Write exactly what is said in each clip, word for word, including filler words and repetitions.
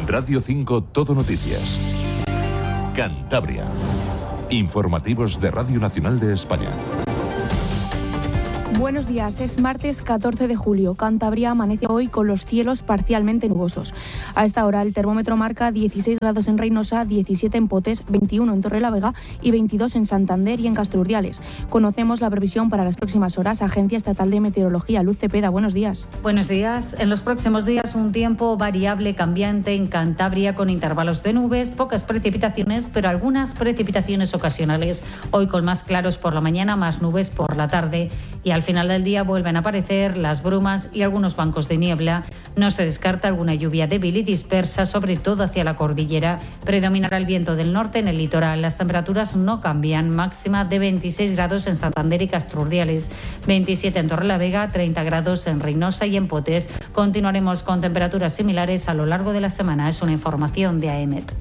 Radio cinco Todo Noticias. Cantabria. Informativos de Radio Nacional de España. Buenos días, es martes catorce de julio. Cantabria amanece hoy con los cielos parcialmente nubosos. A esta hora el termómetro marca dieciséis grados en Reynosa, diecisiete en Potes, veintiuno en Torrelavega y veintidós en Santander y en Castrurdiales. Conocemos la previsión para las próximas horas. Agencia Estatal de Meteorología, Luz Cepeda, buenos días. Buenos días. En los próximos días un tiempo variable, cambiante en Cantabria con intervalos de nubes, pocas precipitaciones, pero algunas precipitaciones ocasionales. Hoy con más claros por la mañana, más nubes por la tarde y al final del día vuelven a aparecer las brumas y algunos bancos de niebla. No se descarta alguna lluvia débil y dispersa, sobre todo hacia la cordillera. Predominará el viento del norte en el litoral. Las temperaturas no cambian, máxima de veintiséis grados en Santander y Castrurdiales, veintisiete en Torrelavega, treinta grados en Reynosa y en Potes. Continuaremos con temperaturas similares a lo largo de la semana. Es una información de A E M E T.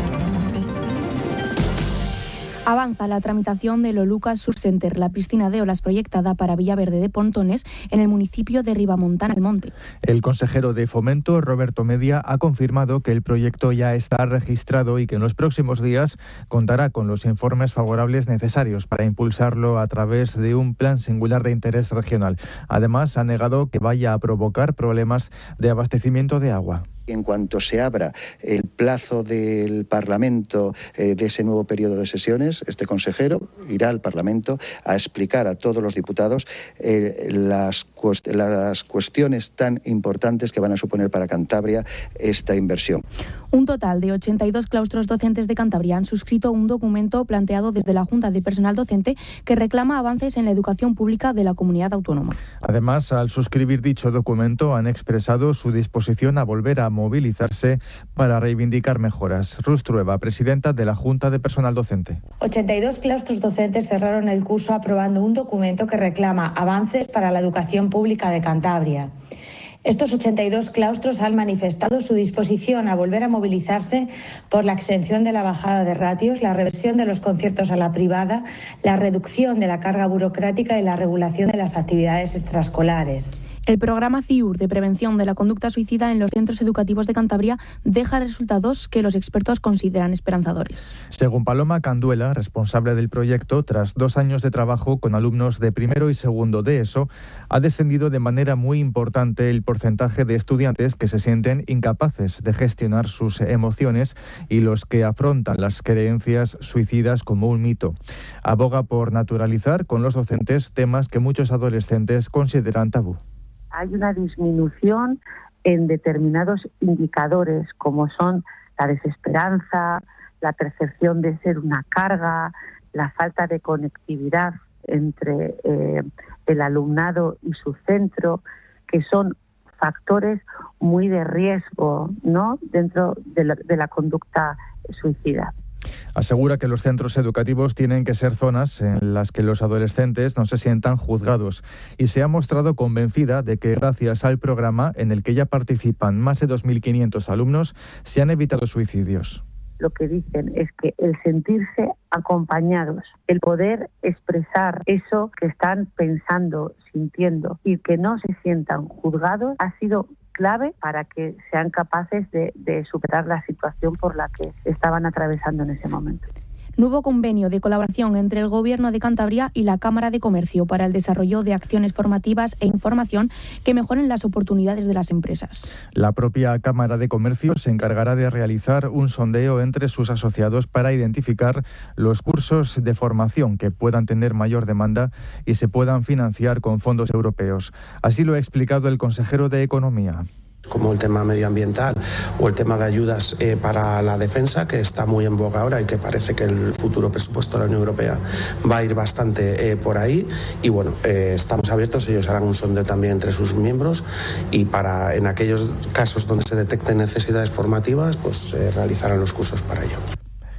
Avanza la tramitación del Oluca Sur Center, la piscina de olas proyectada para Villaverde de Pontones en el municipio de Ribamontana del Monte. El consejero de Fomento, Roberto Media, ha confirmado que el proyecto ya está registrado y que en los próximos días contará con los informes favorables necesarios para impulsarlo a través de un plan singular de interés regional. Además, ha negado que vaya a provocar problemas de abastecimiento de agua. En cuanto se abra el plazo del Parlamento eh, de ese nuevo periodo de sesiones, este consejero irá al Parlamento a explicar a todos los diputados eh, las, cuest- las cuestiones tan importantes que van a suponer para Cantabria esta inversión. Un total de ochenta y dos claustros docentes de Cantabria han suscrito un documento planteado desde la Junta de Personal Docente que reclama avances en la educación pública de la comunidad autónoma. Además, al suscribir dicho documento, han expresado su disposición a volver a movilizarse para reivindicar mejoras. Rus Trueba, presidenta de la Junta de Personal Docente. ochenta y dos claustros docentes cerraron el curso aprobando un documento que reclama avances para la educación pública de Cantabria. Estos ochenta y dos claustros han manifestado su disposición a volver a movilizarse por la exención de la bajada de ratios, la reversión de los conciertos a la privada, la reducción de la carga burocrática y la regulación de las actividades extraescolares. El programa C I U R de prevención de la conducta suicida en los centros educativos de Cantabria deja resultados que los expertos consideran esperanzadores. Según Paloma Canduela, responsable del proyecto, tras dos años de trabajo con alumnos de primero y segundo de ESO, ha descendido de manera muy importante el porcentaje de estudiantes que se sienten incapaces de gestionar sus emociones y los que afrontan las creencias suicidas como un mito. Aboga por naturalizar con los docentes temas que muchos adolescentes consideran tabú. Hay una disminución en determinados indicadores, como son la desesperanza, la percepción de ser una carga, la falta de conectividad entre eh, el alumnado y su centro, que son factores muy de riesgo, ¿no?, dentro de la, de la conducta suicida. Asegura que los centros educativos tienen que ser zonas en las que los adolescentes no se sientan juzgados y se ha mostrado convencida de que gracias al programa, en el que ya participan más de dos mil quinientos alumnos, se han evitado suicidios. Lo que dicen es que el sentirse acompañados, el poder expresar eso que están pensando, sintiendo y que no se sientan juzgados ha sido clave para que sean capaces de, de superar la situación por la que estaban atravesando en ese momento. Nuevo convenio de colaboración entre el Gobierno de Cantabria y la Cámara de Comercio para el desarrollo de acciones formativas e información que mejoren las oportunidades de las empresas. La propia Cámara de Comercio se encargará de realizar un sondeo entre sus asociados para identificar los cursos de formación que puedan tener mayor demanda y se puedan financiar con fondos europeos. Así lo ha explicado el consejero de Economía. Como el tema medioambiental o el tema de ayudas eh, para la defensa, que está muy en boga ahora y que parece que el futuro presupuesto de la Unión Europea va a ir bastante eh, por ahí. Y bueno, eh, estamos abiertos, ellos harán un sondeo también entre sus miembros y para en aquellos casos donde se detecten necesidades formativas, pues eh, realizarán los cursos para ello.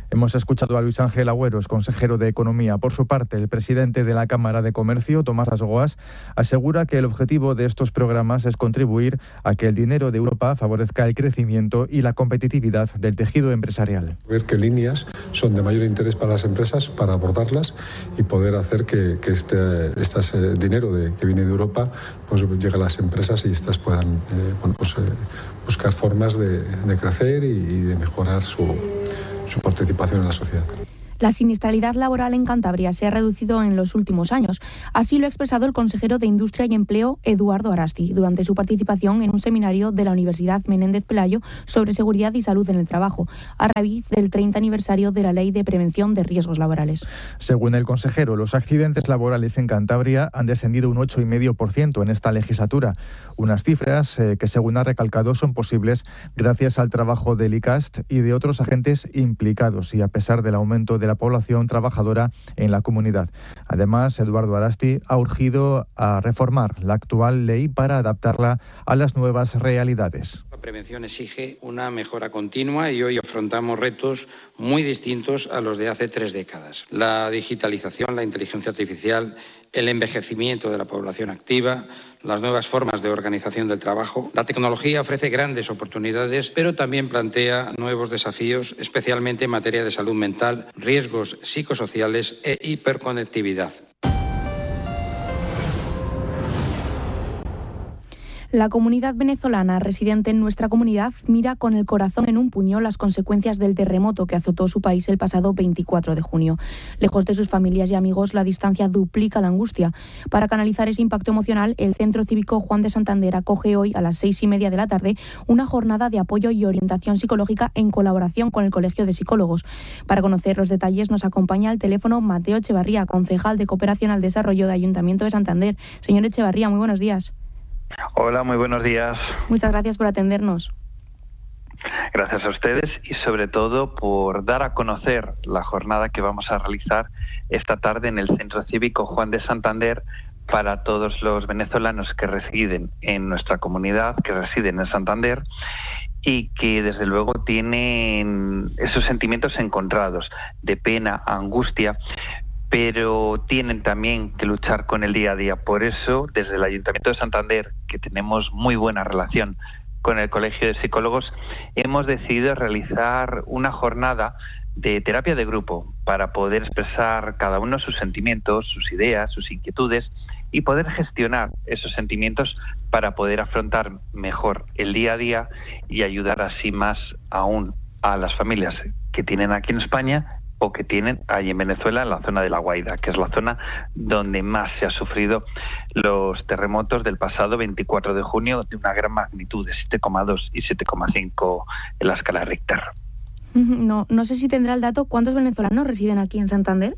Hemos escuchado a Luis Ángel Agüeros, consejero de Economía. Por su parte, el presidente de la Cámara de Comercio, Tomás Asgoas, asegura que el objetivo de estos programas es contribuir a que el dinero de Europa favorezca el crecimiento y la competitividad del tejido empresarial. Ver qué líneas son de mayor interés para las empresas, para abordarlas y poder hacer que, que este, este dinero de, que viene de Europa pues llegue a las empresas y estas puedan eh, bueno, pues, eh, buscar formas de, de crecer y, y de mejorar su, su participación en la sociedad. La siniestralidad laboral en Cantabria se ha reducido en los últimos años. Así lo ha expresado el consejero de Industria y Empleo, Eduardo Arasti, durante su participación en un seminario de la Universidad Menéndez Pelayo sobre seguridad y salud en el trabajo, a raíz del treinta aniversario de la Ley de Prevención de Riesgos Laborales. Según el consejero, los accidentes laborales en Cantabria han descendido un ocho coma cinco por ciento en esta legislatura. Unas cifras eh, que, según ha recalcado, son posibles gracias al trabajo del I C A S T y de otros agentes implicados y a pesar del aumento de la población trabajadora en la comunidad. Además, Eduardo Arasti ha urgido a reformar la actual ley para adaptarla a las nuevas realidades. La prevención exige una mejora continua y hoy afrontamos retos muy distintos a los de hace tres décadas. La digitalización, la inteligencia artificial, el envejecimiento de la población activa, las nuevas formas de organización del trabajo. La tecnología ofrece grandes oportunidades, pero también plantea nuevos desafíos, especialmente en materia de salud mental, riesgos psicosociales e hiperconectividad. La comunidad venezolana residente en nuestra comunidad mira con el corazón en un puño las consecuencias del terremoto que azotó su país el pasado veinticuatro de junio. Lejos de sus familias y amigos, la distancia duplica la angustia. Para canalizar ese impacto emocional, el Centro Cívico Juan de Santander acoge hoy a las seis y media de la tarde una jornada de apoyo y orientación psicológica en colaboración con el Colegio de Psicólogos. Para conocer los detalles nos acompaña al teléfono Mateo Echevarría, concejal de Cooperación al Desarrollo de Ayuntamiento de Santander. Señor Echevarría, muy buenos días. Hola, muy buenos días. Muchas gracias por atendernos. Gracias a ustedes y sobre todo por dar a conocer la jornada que vamos a realizar esta tarde en el Centro Cívico Juan de Santander para todos los venezolanos que residen en nuestra comunidad, que residen en Santander y que desde luego tienen esos sentimientos encontrados de pena, angustia, pero tienen también que luchar con el día a día. Por eso, desde el Ayuntamiento de Santander, que tenemos muy buena relación con el Colegio de Psicólogos, hemos decidido realizar una jornada de terapia de grupo para poder expresar cada uno sus sentimientos, sus ideas, sus inquietudes y poder gestionar esos sentimientos para poder afrontar mejor el día a día y ayudar así más aún a las familias que tienen aquí en España o que tienen ahí en Venezuela, en la zona de La Guaira, que es la zona donde más se ha sufrido los terremotos del pasado veinticuatro de junio de una gran magnitud de siete coma dos y siete coma cinco en la escala Richter. No, no sé si tendrá el dato, ¿cuántos venezolanos residen aquí en Santander?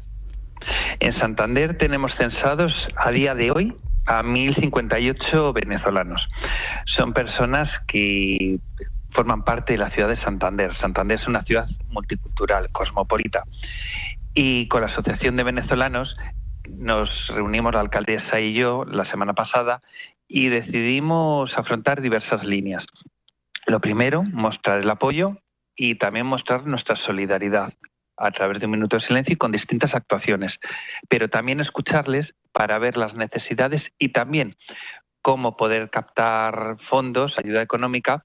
En Santander tenemos censados a día de hoy a mil cincuenta y ocho venezolanos. Son personas que forman parte de la ciudad de Santander. Santander es una ciudad multicultural, cosmopolita. Y con la Asociación de Venezolanos nos reunimos la alcaldesa y yo la semana pasada y decidimos afrontar diversas líneas. Lo primero, mostrar el apoyo y también mostrar nuestra solidaridad a través de un minuto de silencio y con distintas actuaciones, pero también escucharles para ver las necesidades y también cómo poder captar fondos, ayuda económica,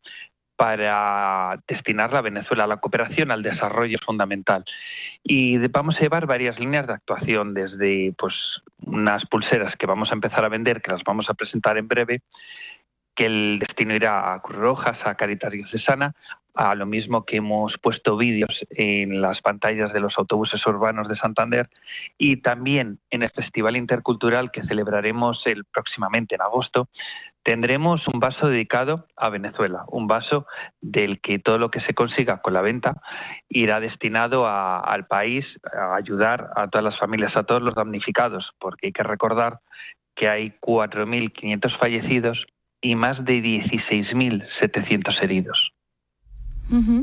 para destinarla a Venezuela. La cooperación al desarrollo es fundamental. Y vamos a llevar varias líneas de actuación, desde pues unas pulseras que vamos a empezar a vender, que las vamos a presentar en breve, que el destino irá a Cruz Roja, a Caritas Diocesana, a lo mismo que hemos puesto vídeos en las pantallas de los autobuses urbanos de Santander y también en el Festival Intercultural que celebraremos el próximamente en agosto. Tendremos un vaso dedicado a Venezuela, un vaso del que todo lo que se consiga con la venta irá destinado a, al país, a ayudar a todas las familias, a todos los damnificados, porque hay que recordar que hay cuatro mil quinientos fallecidos y más de dieciséis mil setecientos heridos. Uh-huh.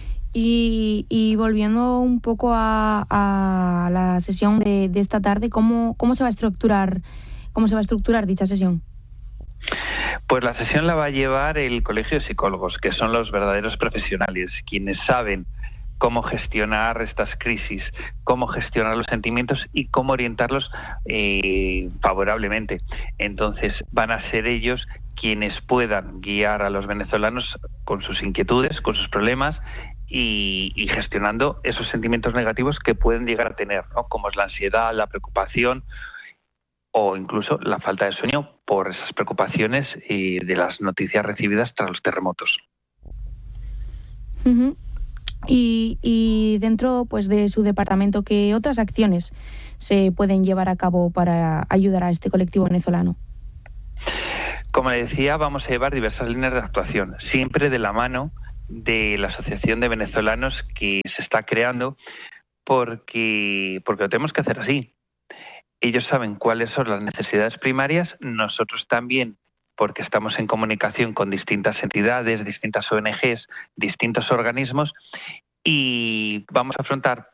Y, y volviendo un poco a, a la sesión de, de esta tarde, ¿cómo, cómo se va a estructurar, cómo se va a estructurar dicha sesión? Pues la sesión la va a llevar el Colegio de Psicólogos, que son los verdaderos profesionales, quienes saben cómo gestionar estas crisis, cómo gestionar los sentimientos y cómo orientarlos eh, favorablemente. Entonces van a ser ellos quienes puedan guiar a los venezolanos con sus inquietudes, con sus problemas y, y gestionando esos sentimientos negativos que pueden llegar a tener, ¿no? Como es la ansiedad, la preocupación o incluso la falta de sueño por esas preocupaciones y de las noticias recibidas tras los terremotos. Uh-huh. Y, y dentro, pues, de su departamento, ¿qué otras acciones se pueden llevar a cabo para ayudar a este colectivo venezolano? Como le decía, vamos a llevar diversas líneas de actuación, siempre de la mano de la Asociación de Venezolanos que se está creando, porque, porque lo tenemos que hacer así. Ellos saben cuáles son las necesidades primarias, nosotros también, porque estamos en comunicación con distintas entidades, distintas O N Ges, distintos organismos, y vamos a afrontar